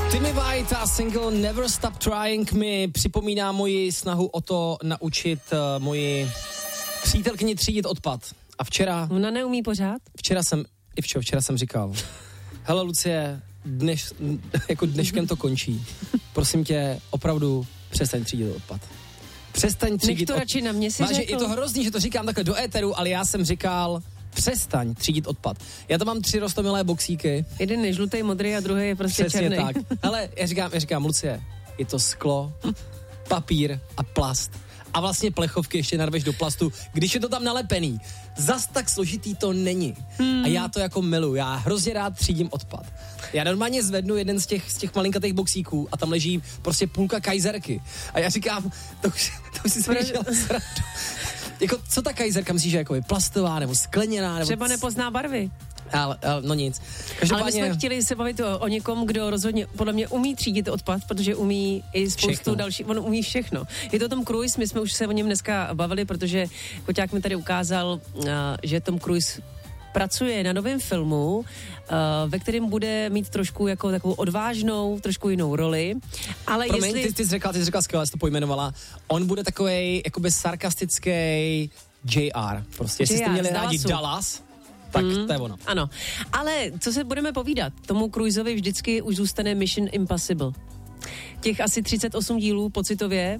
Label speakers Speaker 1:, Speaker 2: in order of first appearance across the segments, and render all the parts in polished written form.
Speaker 1: Timmy White a single Never Stop Trying mi připomíná moji snahu o to naučit moji přítelkyni třídit odpad. A včera...
Speaker 2: Ona neumí pořád?
Speaker 1: Včera jsem říkal, hele Lucie, dneškem to končí. Prosím tě, opravdu přestaň třídit odpad. Přestaň třídit
Speaker 2: odpad. Nech to radši na mě si řekl.
Speaker 1: Je to hrozný, že to říkám takhle do éteru, ale já jsem říkal... Přestaň třídit odpad. Já tam mám 3 roztomilé boxíky.
Speaker 2: Jeden je žlutý, modrý a druhý je prostě
Speaker 1: přesně
Speaker 2: černý.
Speaker 1: Tak. Ale já říkám, Lucie, je to sklo, papír a plast. A vlastně plechovky ještě narveš do plastu, když je to tam nalepený. Zas tak složitý to není. A já to jako miluji. Já hrozně rád třídím odpad. Já normálně zvednu jeden z těch malinkatých boxíků a tam leží prostě půlka kajzerky. A já říkám, to už si slyšel srandu. Jako, co ta kajzerka, myslíš, že jako je plastová nebo skleněná? Nebo
Speaker 2: třeba nepozná barvy.
Speaker 1: Ale no nic.
Speaker 2: Ale my jsme chtěli se bavit o někom, kdo rozhodně podle mě umí třídit odpad, protože umí i spoustu dalších, on umí všechno. Je to Tom Cruise, my jsme už se o něm dneska bavili, protože Koťák mi tady ukázal, že Tom Cruise pracuje na novém filmu, ve kterém bude mít trošku jako takovou odvážnou, trošku jinou roli. Ale
Speaker 1: promiň, ty jsi řekla skvěle, jsi to pojmenovala. On bude takovej jakoby sarkastický JR. Prostě, jestli jste měli rádi Dallas, tak to je ono.
Speaker 2: Ano, ale co se budeme povídat? Tomu Cruiseovi vždycky už zůstane Mission Impossible. Těch asi 38 dílů pocitově,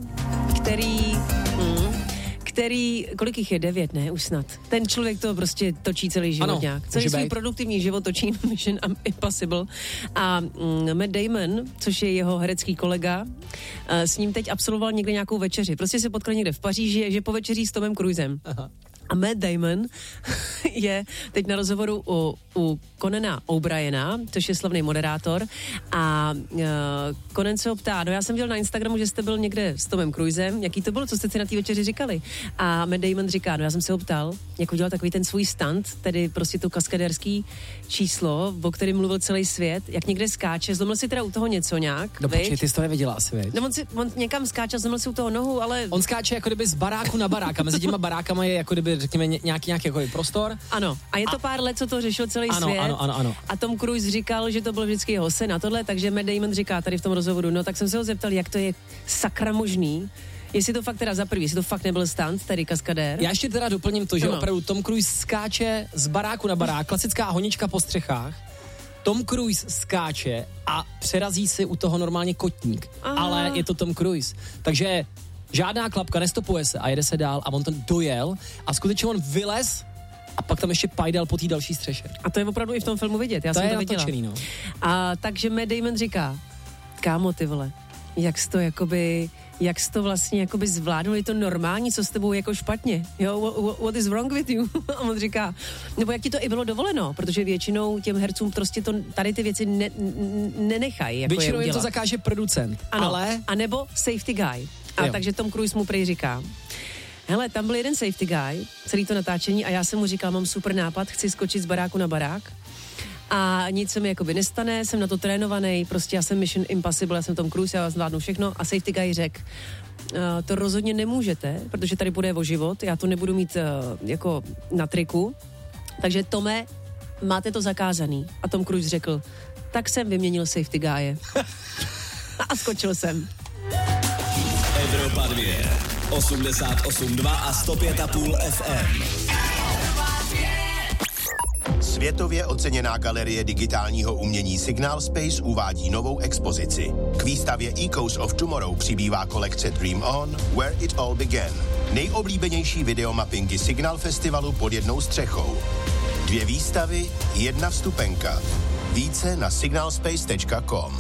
Speaker 2: který, kolik jich je? 9, ne? Už snad. Ten člověk to prostě točí celý život
Speaker 1: ano,
Speaker 2: nějak. Celý svůj produktivní život točí Mission Impossible. A Matt Damon, což je jeho herecký kolega, s ním teď absolvoval někde nějakou večeři. Prostě se potkali někde v Paříži, že povečeří s Tomem Cruisem. Aha. A Matt Damon je teď na rozhovoru u Conana O'Briena, což je slavný moderátor, a Conan se ho ptá, no já jsem viděl na Instagramu, že jste byl někde s Tomem Cruisem, jaký to bylo, co jste si na té večeři říkali? A Matt Damon říká, no já jsem se ho ptal, jak udělal takový ten svůj stunt, tedy prostě to kaskadérský číslo, o kterém mluvil celý svět, jak někde skáče, zlomil si teda u toho něco nějak,
Speaker 1: no počkej, ty jsi to nevěděla asi, viď?
Speaker 2: No on někam skáče, zlomil si u toho nohu, ale...
Speaker 1: On skáče jako kdyby z baráku na barák, a mezi těma barákama je jako kdyby, řekněme, nějaký jako prostor.
Speaker 2: Ano, a je to pár let, co to řešil celý svět.
Speaker 1: Ano.
Speaker 2: A Tom Cruise říkal, že to byl vždycky jeho sen a tohle, takže Matt Damon říká tady v tom rozhovoru, no tak jsem se ho zeptal, jak to je sakra možný, jestli to fakt teda za prvý, jestli to fakt nebyl stunt, tedy kaskadér.
Speaker 1: Já ještě teda doplním to, že opravdu Tom Cruise skáče z baráku na barák, klasická honička po střechách. Tom Cruise skáče a přerazí si u toho normálně kotník. Aha. Ale je to Tom Cruise. Takže žádná klapka, nestopuje se a jede se dál a on to dojel a skutečně on vylez a pak tam ještě pajdal po té další střeše.
Speaker 2: A to je opravdu i v tom filmu vidět, já jsem to viděla.
Speaker 1: Natočený, no.
Speaker 2: A takže Matt Damon říká, kámo ty vole, jak jsi to vlastně jakoby zvládnul, je to normální, co s tebou jako špatně, jo, what is wrong with you? A on říká, nebo jak ti to i bylo dovoleno, protože většinou těm hercům prostě to, tady ty věci nenechají, jako
Speaker 1: většinou je to zakáže producent,
Speaker 2: ano,
Speaker 1: ale...
Speaker 2: A nebo safety guy. A takže Tom Cruise mu prej říká, hele, tam byl jeden safety guy, celý to natáčení a já jsem mu říkal, mám super nápad, chci skočit z baráku na barák a nic se mi jakoby nestane, jsem na to trénovaný, prostě já jsem Mission Impossible, já jsem Tom Cruise, já zvládnu všechno a safety guy řekl, to rozhodně nemůžete, protože tady bude o život, já to nebudu mít jako na triku, takže Tome, máte to zakázaný. A Tom Cruise řekl, tak jsem vyměnil safety guye. A skočil jsem.
Speaker 3: Evropa 2, 88,2 a 105,5 FM.
Speaker 4: Světově oceněná galerie digitálního umění Signal Space uvádí novou expozici. K výstavě Echoes of Tomorrow přibývá kolekce Dream On, Where It All Began. Nejoblíbenější videomappingy Signal Festivalu pod jednou střechou. 2 výstavy, 1 vstupenka. Více na signalspace.com.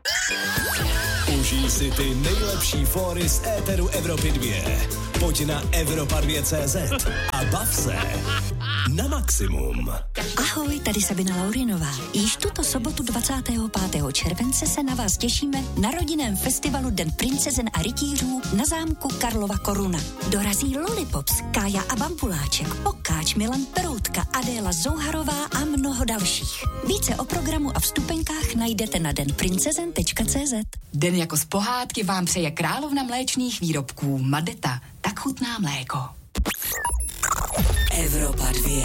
Speaker 3: Užij si ty nejlepší fóry z éteru Evropy 2. Pojď na Evropa2.cz a bav se na maximum.
Speaker 5: Ahoj, tady Sabina Laurinová. Již tuto sobotu 25. července se na vás těšíme na rodinném festivalu Den princezen a rytířů na zámku Karlova Koruna. Dorazí Lollipops, Kája a Bambuláček, Pokáč, Milan Peroutka, Adéla Zouharová a mnoho dalších. Více o programu a vstupenkách najdete na denprincezen.cz.
Speaker 6: Den jako z pohádky vám přeje královna mléčných výrobků Madeta. Tak chutná mléko.
Speaker 5: Evropa 2.